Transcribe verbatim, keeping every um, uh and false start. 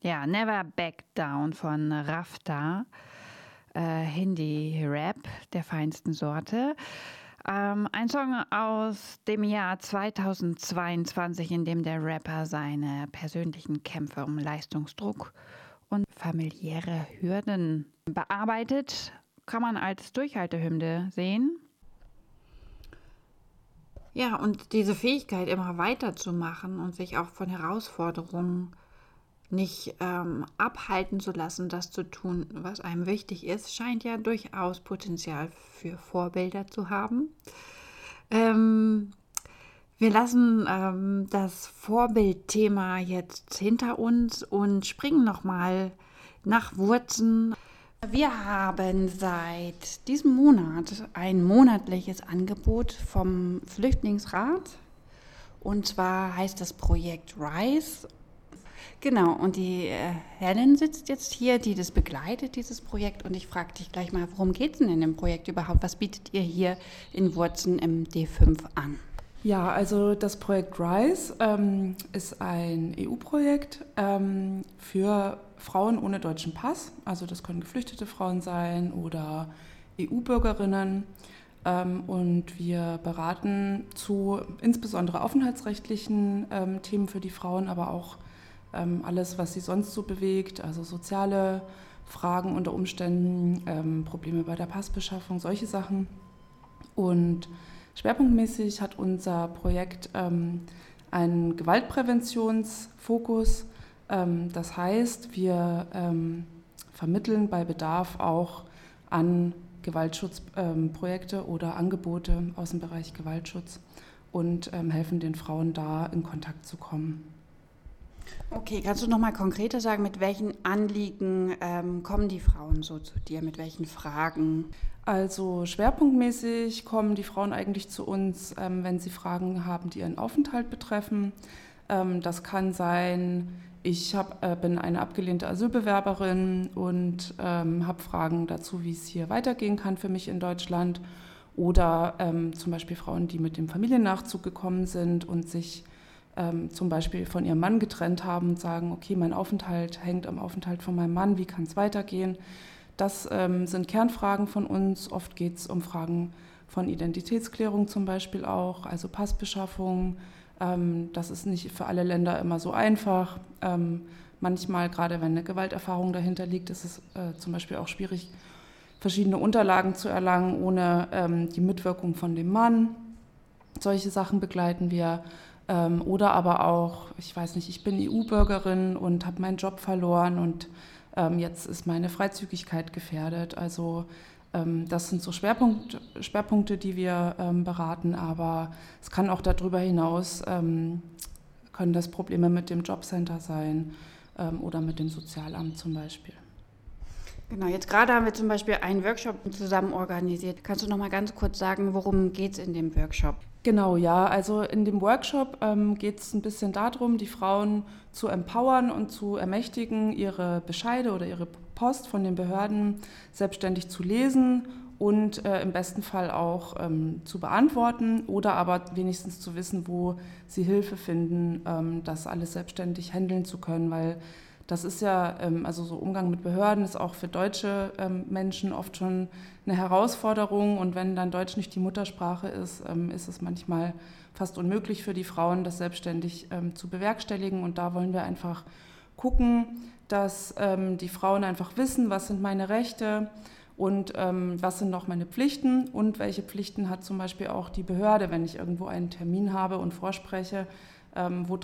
Ja, Never Back Down von Rafta, äh, Hindi-Rap der feinsten Sorte. Ähm, ein Song aus dem Jahr zweitausendzweiundzwanzig, in dem der Rapper seine persönlichen Kämpfe um Leistungsdruck und familiäre Hürden bearbeitet. Kann man als Durchhaltehymne sehen. Ja, und diese Fähigkeit, immer weiterzumachen und sich auch von Herausforderungen nicht ähm, abhalten zu lassen, das zu tun, was einem wichtig ist, scheint ja durchaus Potenzial für Vorbilder zu haben. Ähm, wir lassen ähm, das Vorbildthema jetzt hinter uns und springen nochmal nach Wurzen. Wir haben seit diesem Monat ein monatliches Angebot vom Flüchtlingsrat. Und zwar heißt das Projekt RISE. Genau, und die äh, Helen sitzt jetzt hier, die das begleitet, dieses Projekt. Und ich frage dich gleich mal, worum geht es denn in dem Projekt überhaupt? Was bietet ihr hier in Wurzen im D fünf an? Ja, also das Projekt RISE ähm, ist ein E U-Projekt ähm, für Frauen ohne deutschen Pass. Also das können geflüchtete Frauen sein oder E U-Bürgerinnen. Ähm, und wir beraten zu insbesondere aufenthaltsrechtlichen ähm, Themen für die Frauen, aber auch ähm, alles, was sie sonst so bewegt, also soziale Fragen unter Umständen, ähm, Probleme bei der Passbeschaffung, solche Sachen. Und schwerpunktmäßig hat unser Projekt ähm, einen Gewaltpräventionsfokus. Ähm, das heißt, wir ähm, vermitteln bei Bedarf auch an Gewaltschutzprojekte ähm, oder Angebote aus dem Bereich Gewaltschutz und ähm, helfen den Frauen da in Kontakt zu kommen. Okay, kannst du noch mal konkreter sagen, mit welchen Anliegen ähm, kommen die Frauen so zu dir, mit welchen Fragen? Also schwerpunktmäßig kommen die Frauen eigentlich zu uns, ähm, wenn sie Fragen haben, die ihren Aufenthalt betreffen. Ähm, das kann sein, ich hab, äh, bin eine abgelehnte Asylbewerberin und ähm, habe Fragen dazu, wie es hier weitergehen kann für mich in Deutschland. Oder ähm, zum Beispiel Frauen, die mit dem Familiennachzug gekommen sind und sich ähm, zum Beispiel von ihrem Mann getrennt haben und sagen, okay, mein Aufenthalt hängt am Aufenthalt von meinem Mann, wie kann es weitergehen? Das ähm, sind Kernfragen von uns. Oft geht es um Fragen von Identitätsklärung zum Beispiel auch, also Passbeschaffung. Ähm, das ist nicht für alle Länder immer so einfach. Ähm, manchmal, gerade wenn eine Gewalterfahrung dahinter liegt, ist es äh, zum Beispiel auch schwierig, verschiedene Unterlagen zu erlangen, ohne ähm, die Mitwirkung von dem Mann. Solche Sachen begleiten wir. Ähm, oder aber auch, ich weiß nicht, ich bin E U-Bürgerin und habe meinen Job verloren und ähm, jetzt ist meine Freizügigkeit gefährdet. Also ähm, das sind so Schwerpunkt, Schwerpunkte, die wir ähm, beraten, aber es kann auch darüber hinaus, ähm, können das Probleme mit dem Jobcenter sein ähm, oder mit dem Sozialamt zum Beispiel. Genau, jetzt gerade haben wir zum Beispiel einen Workshop zusammen organisiert. Kannst du noch mal ganz kurz sagen, worum geht es in dem Workshop? Genau, ja. Also in dem Workshop ähm, geht es ein bisschen darum, die Frauen zu empowern und zu ermächtigen, ihre Bescheide oder ihre Post von den Behörden selbstständig zu lesen und äh, im besten Fall auch ähm, zu beantworten oder aber wenigstens zu wissen, wo sie Hilfe finden, ähm, das alles selbstständig handeln zu können, weil das ist ja, ähm, also so Umgang mit Behörden ist auch für deutsche ähm, Menschen oft schon eine Herausforderung und wenn dann Deutsch nicht die Muttersprache ist, ähm, ist es manchmal fast unmöglich für die Frauen, das selbstständig ähm, zu bewerkstelligen und da wollen wir einfach gucken, dass ähm, die Frauen einfach wissen, was sind meine Rechte und ähm, was sind noch meine Pflichten und welche Pflichten hat zum Beispiel auch die Behörde, wenn ich irgendwo einen Termin habe und vorspreche, ähm, wo